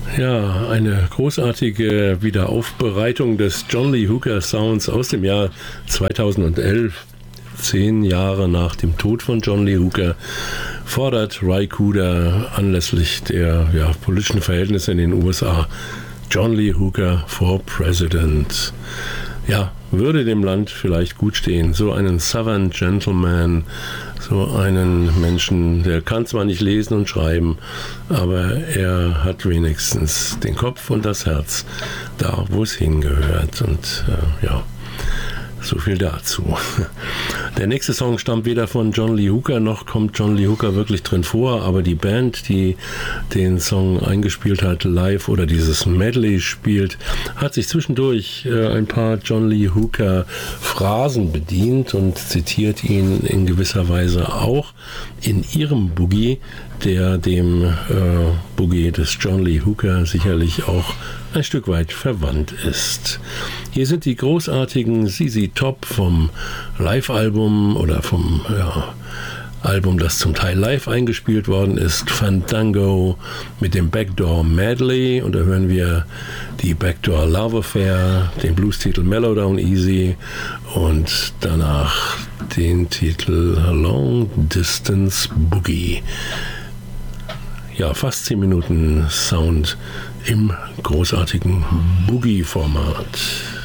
Ja, eine großartige Wiederaufbereitung des John Lee Hooker Sounds aus dem Jahr 2011. 10 Jahre nach dem Tod von John Lee Hooker fordert Ry Cooder anlässlich der politischen Verhältnisse in den USA John Lee Hooker for President. Ja, würde dem Land vielleicht gut stehen. So einen Southern Gentleman, so einen Menschen, der kann zwar nicht lesen und schreiben, aber er hat wenigstens den Kopf und das Herz da, wo es hingehört. Und so viel dazu. Der nächste Song stammt weder von John Lee Hooker, noch kommt John Lee Hooker wirklich drin vor, aber die Band, die den Song eingespielt hat, live oder dieses Medley spielt, hat sich zwischendurch ein paar John Lee Hooker Phrasen bedient und zitiert ihn in gewisser Weise auch in ihrem Boogie, der dem Boogie des John Lee Hooker sicherlich auch ein Stück weit verwandt ist. Hier sind die großartigen ZZ Top vom Live-Album oder vom Album, das zum Teil live eingespielt worden ist, Fandango mit dem Backdoor Medley, und da hören wir die Backdoor Love Affair, den Blues-Titel Mellow Down Easy und danach den Titel Long Distance Boogie. Ja, fast 10 Minuten Sound im großartigen Boogie-Format.